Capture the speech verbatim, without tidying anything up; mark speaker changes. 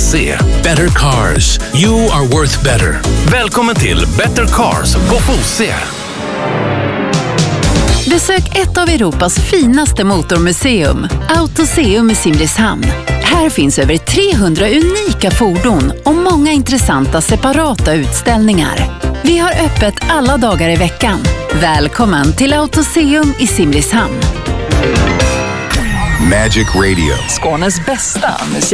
Speaker 1: se. Better Cars. You are worth better. Välkommen till Better Cars på Fosie.
Speaker 2: Besök ett av Europas finaste motormuseum, Autoseum i Simrishamn. Här finns över trehundra unika fordon och många intressanta separata utställningar. Vi har öppet alla dagar i veckan. Välkommen till Autoseum i Simrishamn.
Speaker 3: Magic Radio.
Speaker 4: Skånes bästa musik.